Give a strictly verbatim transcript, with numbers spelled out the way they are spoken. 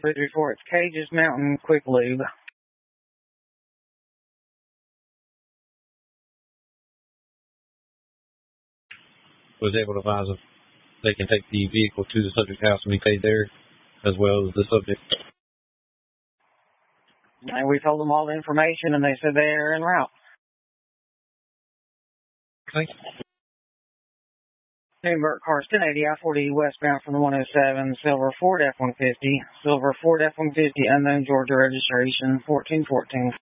Please report it's Cages Mountain Quick Lube. Was able to advise if they can take the vehicle to the subject house and be paid there, as well as the subject. And we told them all the information, and they said they're en route. Thanks. Newburgh cars ten eighty I forty westbound from the one oh seven, silver Ford F one fifty, silver Ford F one fifty, unknown Georgia registration, fourteen fourteen.